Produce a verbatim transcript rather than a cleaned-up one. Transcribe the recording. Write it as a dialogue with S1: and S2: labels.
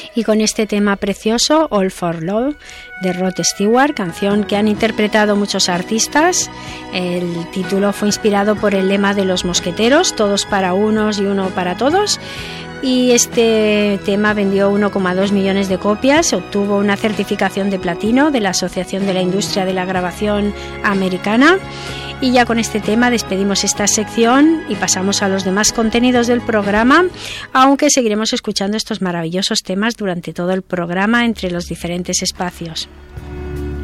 S1: y con este tema precioso, All for Love, de Rod Stewart, canción que han interpretado muchos artistas. El título fue inspirado por el lema de los mosqueteros, todos para unos y uno para todos. Y este tema vendió uno coma dos millones de copias, obtuvo una certificación de platino de la Asociación de la Industria de la Grabación Americana. Y ya con este tema despedimos esta sección y pasamos a los demás contenidos del programa, aunque seguiremos escuchando estos maravillosos temas durante todo el programa entre los diferentes espacios.